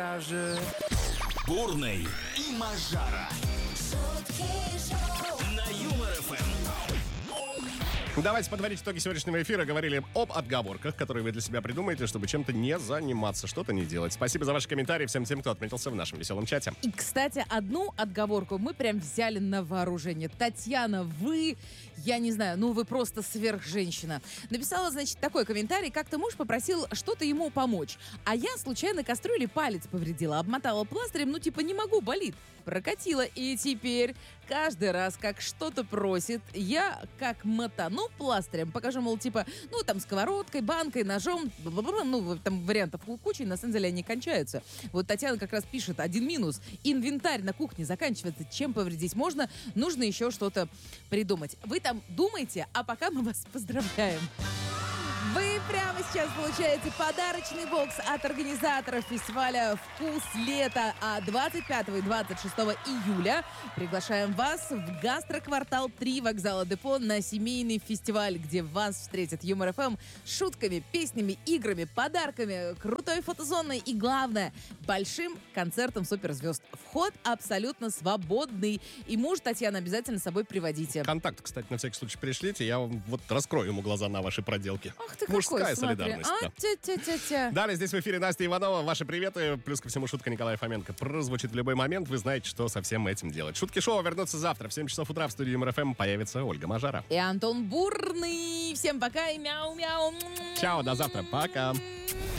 Бурный и Мажара на Юмор ФМ. Давайте подводить итоги сегодняшнего эфира. Говорили об отговорках, которые вы для себя придумаете, чтобы чем-то не заниматься, что-то не делать. Спасибо за ваши комментарии всем тем, кто отметился в нашем веселом чате. И, кстати, одну отговорку мы прям взяли на вооружение. Татьяна, вы, я не знаю, вы просто сверхженщина. Написала, значит, такой комментарий. Как-то муж попросил что-то ему помочь. А я случайно кастрюле палец повредила. Обмотала пластырем, не могу, болит. Прокатила. И теперь каждый раз, как что-то просит, я как мотану пластырем. Покажу, мол, сковородкой, банкой, ножом. Там вариантов куча, на самом деле они кончаются. Вот Татьяна как раз пишет, один минус. Инвентарь на кухне заканчивается. Чем повредить можно? Нужно еще что-то придумать. Вы там думайте, а пока мы вас поздравляем. Вы прямо сейчас получаете подарочный бокс от организаторов фестиваля «Вкус лета». А 25 и 26 июля приглашаем вас в гастроквартал 3 вокзала Депо на семейный фестиваль, где вас встретят Юмор ФМ с шутками, песнями, играми, подарками, крутой фотозоной и, главное, большим концертом суперзвезд. Вход абсолютно свободный. И муж Татьяны обязательно с собой приводите. Контакт, кстати, на всякий случай пришлите. Я раскрою ему глаза на ваши проделки. Ах ты Мужская какой, смотри. солидарность. Да. Тя-тя-тя-тя. Далее здесь в эфире Настя Иванова. Ваши приветы. Плюс ко всему шутка Николая Фоменко прозвучит в любой момент. Вы знаете, что со всем этим делать. Шутки шоу вернутся завтра. В 7 часов утра в студии Юмор ФМ появится Ольга Мажара. И Антон Бурный. Всем пока и мяу-мяу. Чао, до завтра. Пока.